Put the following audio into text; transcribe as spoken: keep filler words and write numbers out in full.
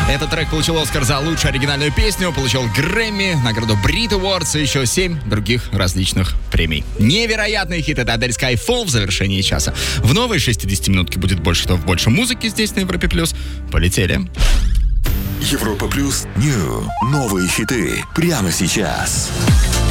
Этот трек получил Оскар за лучшую оригинальную песню, получил Грэмми, награду Brit Awards и еще семь других различных премий. Невероятный хит — это Адель Skyfall в завершении часа. В новой шестидесятиминутке будет больше того, больше музыки здесь на Европе Плюс. Полетели. Европа Плюс Нью. Новые хиты прямо сейчас.